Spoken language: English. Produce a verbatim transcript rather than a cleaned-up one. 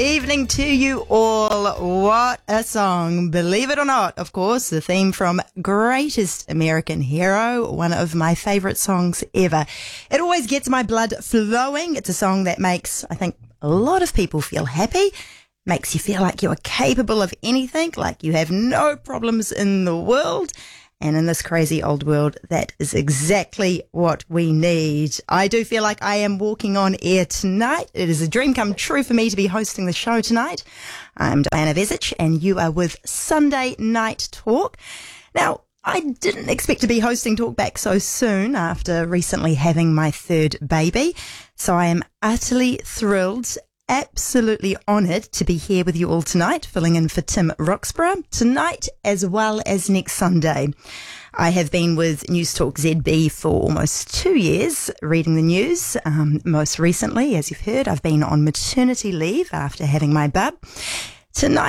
Evening to you all. What a song. Believe it or not, of course, the theme from Greatest American Hero, one of my favourite songs ever. It always gets my blood flowing. It's a song that makes, I think, a lot of people feel happy, makes you feel like you're capable of anything, like you have no problems in the world. And in this crazy old world, that is exactly what we need. I do feel like I am walking on air tonight. It is a dream come true for me to be hosting the show tonight. I'm Diana Vezic, and you are with Sunday Night Talk. Now, I didn't expect to be hosting Talkback so soon after recently having my third baby. So I am utterly thrilled, absolutely honoured to be here with you all tonight, filling in for Tim Roxburgh, tonight as well as next Sunday. I have been with News Talk Z B for almost two years, reading the news. Um, most recently, as you've heard, I've been on maternity leave after having my bub. Tonight,